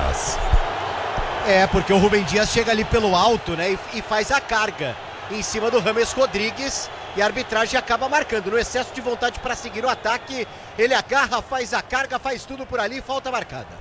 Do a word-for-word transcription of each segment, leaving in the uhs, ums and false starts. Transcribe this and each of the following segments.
Dias. É, porque o Rubem Dias chega ali pelo alto, né, e, e faz a carga em cima do James Rodrigues e a arbitragem acaba marcando. No excesso de vontade para seguir o ataque, ele agarra, faz a carga, faz tudo por ali, falta marcada.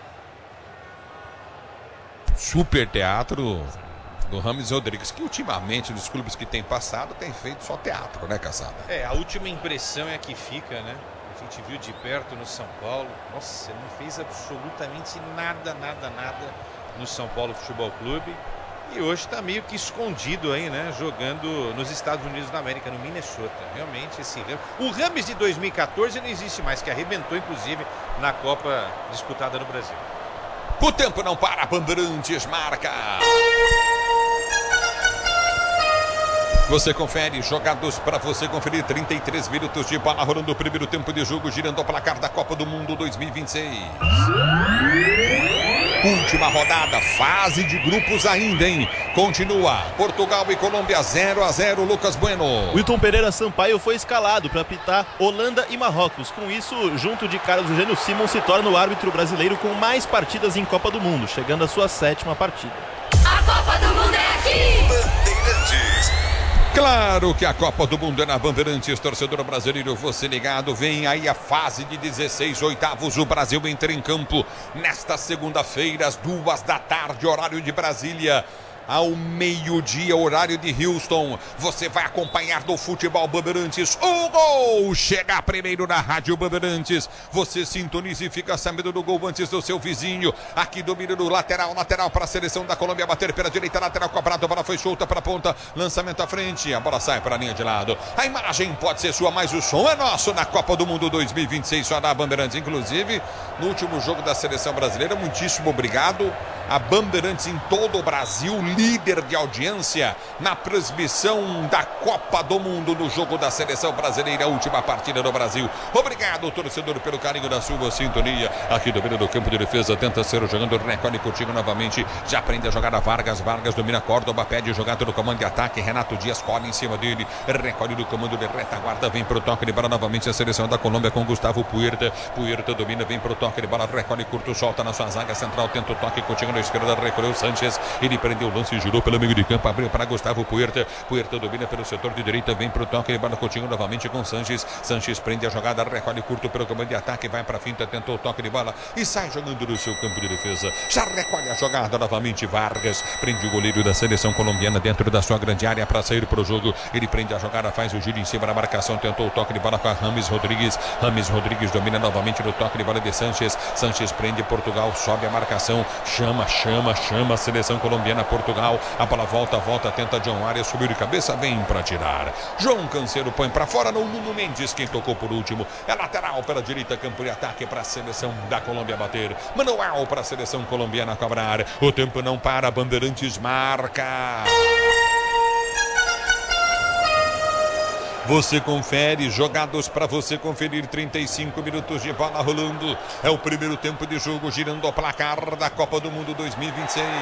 Super teatro do James Rodrigues, que ultimamente nos clubes que tem passado tem feito só teatro, né, Caçada? É, a última impressão é a que fica, né? A gente viu de perto no São Paulo. Nossa, ele não fez absolutamente nada, nada, nada no São Paulo Futebol Clube. E hoje está meio que escondido aí, né? Jogando nos Estados Unidos da América, no Minnesota. Realmente, esse o James de dois mil e quatorze não existe mais, que arrebentou, inclusive, na Copa disputada no Brasil. O tempo não para, Bandeirantes marca. Você confere, jogados para você conferir, trinta e três minutos de bola rolando o primeiro tempo de jogo, girando o placar da Copa do Mundo dois mil e vinte e seis. Última rodada, fase de grupos ainda, hein? Continua, Portugal e Colômbia zero a zero, Lucas Bueno. Wilton Pereira Sampaio foi escalado para apitar Holanda e Marrocos. Com isso, junto de Carlos Eugênio Simon, se torna o árbitro brasileiro com mais partidas em Copa do Mundo, chegando à sua sétima partida. A Copa do Mundo é aqui! Bandeirantes. Claro que a Copa do Mundo é na Bandeirantes, torcedor brasileiro, você ligado, vem aí a fase de dezesseis oitavos, o Brasil entra em campo nesta segunda-feira, às duas da tarde, horário de Brasília. Ao meio-dia, horário de Houston, você vai acompanhar do Futebol Bandeirantes. O gol chega primeiro na Rádio Bandeirantes. Você sintoniza e fica sabendo do gol antes do seu vizinho. Aqui domina no lateral, lateral para a seleção da Colômbia, bater pela direita, lateral cobrado, a bola foi solta para a ponta, lançamento à frente, a bola sai para a linha de lado. A imagem pode ser sua, mas o som é nosso na Copa do Mundo dois mil e vinte e seis, só na Bandeirantes. Inclusive, no último jogo da seleção brasileira, muitíssimo obrigado a Bandeirantes em todo o Brasil, líder de audiência na transmissão da Copa do Mundo no jogo da seleção brasileira, a última partida do Brasil. Obrigado, torcedor, pelo carinho da sua sintonia. Aqui domina do campo de defesa, tenta ser jogando, recolhe contigo novamente, já aprende a jogar a Vargas, Vargas domina Córdoba, pede jogada do comando de ataque, Renato Dias colhe em cima dele, recolhe do comando de retaguarda, vem pro toque de bola novamente a seleção da Colômbia com Gustavo Puerta, Puerta domina, vem pro toque de bola, recolhe curto, solta na sua zaga central, tenta o toque contigo na esquerda, recolheu Sanchez, ele prendeu o lance, girou pelo meio de campo, abriu para Gustavo Puerta, Puerta domina pelo setor de direita, vem pro toque de bola contigo novamente com Sanchez, Sanchez prende a jogada, recolhe curto pelo comando de ataque, vai pra finta, tentou o toque de bola e sai jogando no seu campo de defesa, já recolhe a jogada novamente, Vargas, prende o goleiro da seleção colombiana dentro da sua grande área para sair pro jogo, ele prende a jogada, faz o giro em cima da marcação, tentou o toque de bola com a James Rodrigues, James Rodrigues domina novamente no toque de bola de Sanchez, Sanchez prende Portugal, sobe a marcação, chama, chama, chama a seleção colombiana, Portugal, a bola volta, volta, tenta John Arias, subiu de cabeça, vem para tirar, João Cancelo põe para fora, no Nuno Mendes, quem tocou por último, é lateral pela direita, campo de ataque para a seleção da Colômbia bater, manual para a seleção colombiana cobrar, o tempo não para, Bandeirantes marca. Você confere, jogados para você conferir, trinta e cinco minutos de bola rolando. É o primeiro tempo de jogo, girando o placar da Copa do Mundo dois mil e vinte e seis.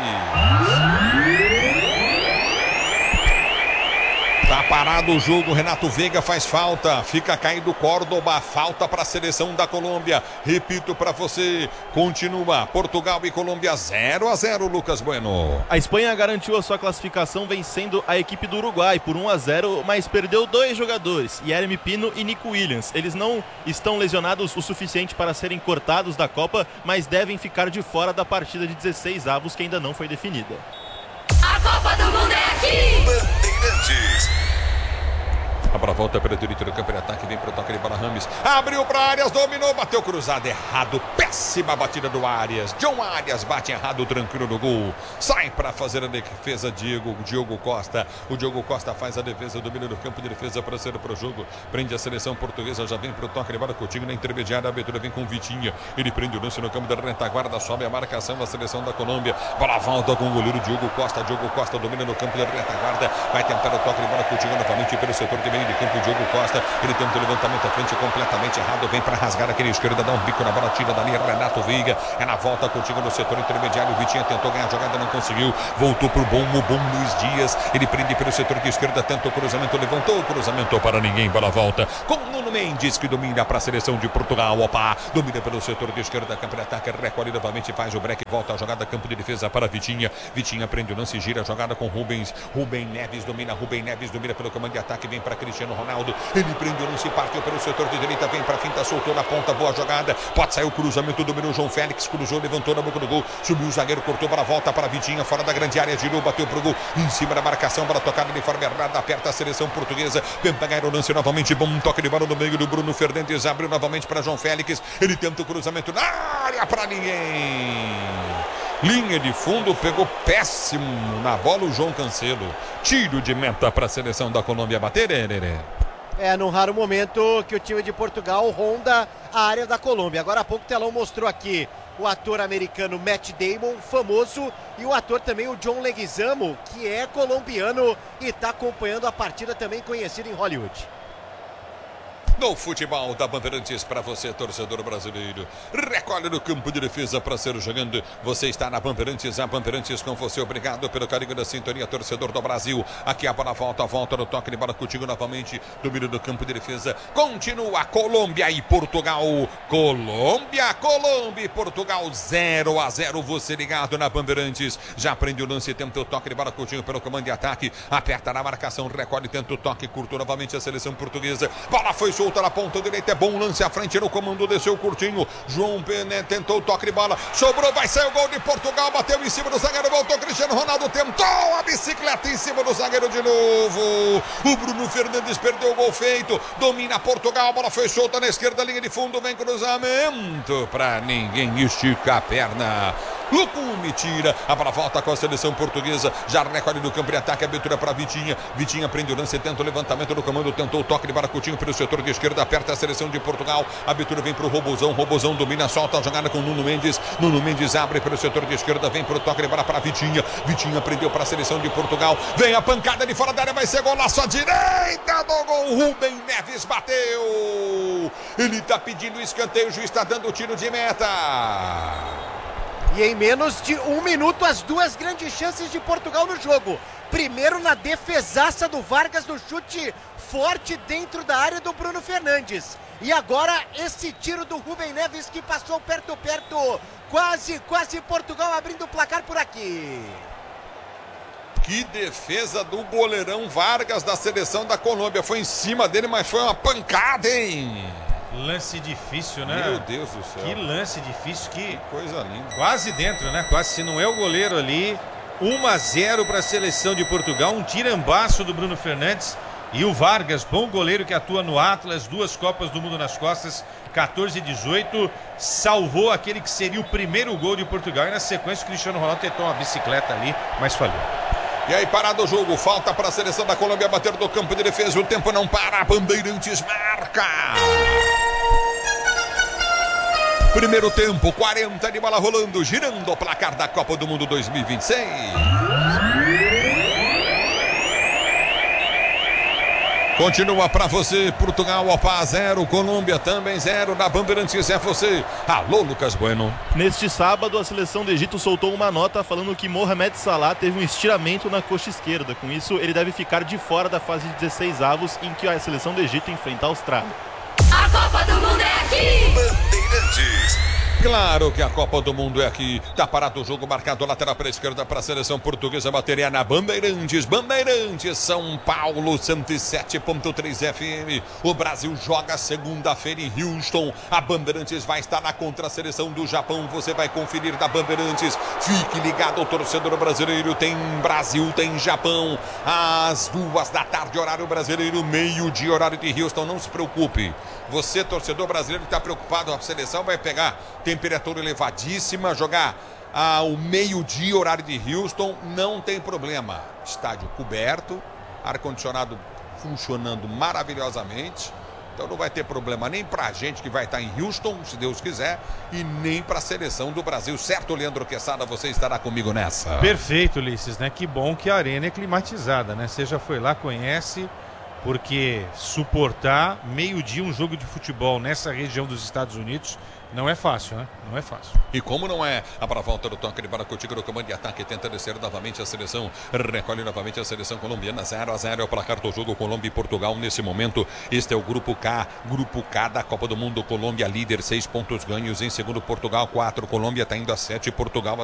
Tá parado o jogo, Renato Veiga faz falta, fica caído Córdoba, falta para a seleção da Colômbia. Repito para você, continua Portugal e Colômbia zero a zero, Lucas Bueno. A Espanha garantiu a sua classificação vencendo a equipe do Uruguai por um a zero, mas perdeu dois jogadores, Yeremy Pino e Nico Williams. Eles não estão lesionados o suficiente para serem cortados da Copa, mas devem ficar de fora da partida de dezesseis avos que ainda não foi definida. A Copa do Mundo é aqui! Bandeirantes. A bola volta pela direita do campo de ataque, vem para o toque de bola, Rames abriu para Arias, dominou, bateu cruzado errado, péssima batida do Arias, John Arias bate errado, tranquilo no gol, sai para fazer a defesa Diego, Diogo Costa, o Diogo Costa faz a defesa, domina do campo de defesa para ser para o jogo, prende a seleção portuguesa, já vem para o toque de bola, Coutinho na intermediária, a abertura vem com Vitinha, ele prende o lance no campo da retaguarda, sobe a marcação da seleção da Colômbia, bola volta com o goleiro Diogo Costa, Diogo Costa domina no campo da retaguarda, vai tentar o toque de bola, Coutinho novamente pelo setor que vem meio de campo, o Diogo Costa, ele tenta o levantamento à frente completamente errado, vem para rasgar aquele esquerda, dá um bico na bola, tira dali, Renato Veiga, é na volta contigo no setor intermediário, o Vitinha tentou ganhar a jogada, não conseguiu, voltou pro bom, o bom Luiz Dias, ele prende pelo setor de esquerda, tenta o cruzamento, levantou o cruzamento para ninguém, bola volta, com o Nuno Mendes, que domina para a seleção de Portugal, opa, domina pelo setor de esquerda, campo de ataque, recolhe novamente, faz o break, volta a jogada, campo de defesa para Vitinha, Vitinha prende o lance, gira a jogada com Rubens, Rubem Neves domina, Rubem Neves domina pelo comando de ataque, vem para Cristiano Ronaldo, ele prende o lance, partiu pelo setor de direita, vem para a finta, soltou na ponta, boa jogada, pode sair o cruzamento, dominou João Félix, cruzou, levantou na boca do gol, subiu o zagueiro, cortou para a volta para Vitinha, fora da grande área, girou, bateu pro gol, em cima da marcação, bola tocada de forma errada, aperta a seleção portuguesa, vem pegar o lance novamente, bom toque de bola no meio do Bruno Fernandes, abriu novamente para João Félix, ele tenta o cruzamento na área para ninguém. Linha de fundo, pegou péssimo na bola o João Cancelo. Tiro de meta para a seleção da Colômbia bater, Hererê. É, num raro momento que o time de Portugal ronda a área da Colômbia. Agora há pouco o telão mostrou aqui o ator americano Matt Damon, famoso, e o ator também o John Leguizamo, que é colombiano e está acompanhando a partida, também conhecido em Hollywood. No futebol da Bandeirantes para você, torcedor brasileiro. Recolhe no campo de defesa para ser jogando. Você está na Bandeirantes, a Bandeirantes com você. Obrigado pelo carinho da sintonia, torcedor do Brasil. Aqui a bola volta, volta no toque de bola contigo novamente. Domínio do campo de defesa. Continua Colômbia e Portugal. Colômbia, Colômbia e Portugal zero a zero. Você ligado na Bandeirantes. Já prende o lance, tenta o toque de bola contigo pelo comando de ataque. Aperta na marcação, recolhe, tenta o toque, curtou novamente a seleção portuguesa. Bola foi solta na ponta direita, é bom lance à frente no comando, desceu curtinho, João Pené tentou o toque de bola, sobrou, vai sair o gol de Portugal, bateu em cima do zagueiro, voltou Cristiano Ronaldo, tentou a bicicleta em cima do zagueiro de novo, o Bruno Fernandes perdeu o gol feito, domina Portugal, a bola foi solta na esquerda, linha de fundo, vem cruzamento pra ninguém, estica a perna. Lucume tira, a bola volta com a seleção portuguesa, já recolhe no campo de ataque, abertura para Vitinha, Vitinha prende o lance, tenta o levantamento do comando, tentou o toque de bola curtinho pelo setor de esquerda, aperta a seleção de Portugal, a abertura vem para o Robozão, Robozão domina, solta a jogada com Nuno Mendes, Nuno Mendes abre pelo setor de esquerda, vem para o toque de bola para Vitinha, Vitinha prendeu para a seleção de Portugal, vem a pancada de fora da área, vai ser golaço à direita do gol, Rubem Neves bateu, ele está pedindo escanteio, o juiz está dando o tiro de meta. E em menos de um minuto, as duas grandes chances de Portugal no jogo. Primeiro na defesaça do Vargas, no chute forte dentro da área do Bruno Fernandes. E agora esse tiro do Rubem Neves que passou perto, perto. Quase, quase Portugal abrindo o placar por aqui. Que defesa do goleirão Vargas da seleção da Colômbia. Foi em cima dele, mas foi uma pancada, hein? Lance difícil, né? Meu Deus do céu. Que lance difícil, que, que coisa linda. Quase dentro, né? Quase, se não é o goleiro ali. um a zero para a seleção de Portugal. Um tirambaço do Bruno Fernandes. E o Vargas, bom goleiro que atua no Atlas. Duas Copas do Mundo nas costas. quatorze e dezoito. Salvou aquele que seria o primeiro gol de Portugal. E na sequência o Cristiano Ronaldo tentou uma bicicleta ali, mas falhou. E aí, parado o jogo, falta para a seleção da Colômbia bater do campo de defesa, o tempo não para, Bandeirantes marca. Primeiro tempo, quarenta de bola rolando, girando o placar da Copa do Mundo dois mil e vinte e seis. Continua para você, Portugal, opa, zero, Colômbia também zero, na Bandeirantes é você. Alô, Lucas Bueno. Neste sábado, a seleção do Egito soltou uma nota falando que Mohamed Salah teve um estiramento na coxa esquerda. Com isso, ele deve ficar de fora da fase de dezesseis avos, em que a seleção do Egito enfrenta a Austrália. A Copa do Mundo é aqui! Bandeirantes. Claro que a Copa do Mundo é aqui. Tá parado o jogo, marcado lateral para a esquerda para a seleção portuguesa. Bateria na Bandeirantes. Bandeirantes, São Paulo, cento e sete ponto três F M. O Brasil joga segunda-feira em Houston. A Bandeirantes vai estar na contra-seleção do Japão. Você vai conferir da Bandeirantes. Fique ligado, o torcedor brasileiro. Tem Brasil, tem Japão. Às duas da tarde, horário brasileiro, meio-dia, horário de Houston. Não se preocupe. Você, torcedor brasileiro, que está preocupado, a seleção vai pegar temperatura elevadíssima, jogar ao meio-dia, horário de Houston, não tem problema. Estádio coberto, ar-condicionado funcionando maravilhosamente. Então não vai ter problema nem pra gente que vai estar em Houston, se Deus quiser, e nem pra seleção do Brasil. Certo, Leandro Quesada, você estará comigo nessa. Perfeito, Ulisses, né? Que bom que a arena é climatizada, né? Você já foi lá, conhece. porque suportar meio-dia um jogo de futebol nessa região dos Estados Unidos não é fácil, né? Não é fácil. E como não é? A para a volta do toque de bola com o Tigre, o comando de ataque tenta descer novamente a seleção. Recolhe novamente a seleção colombiana. zero a zero é o placar do jogo. Colômbia e Portugal nesse momento. Este é o grupo K. Grupo K da Copa do Mundo. Colômbia líder, seis pontos ganhos. Em segundo, Portugal, quatro. Colômbia está indo a sete. Portugal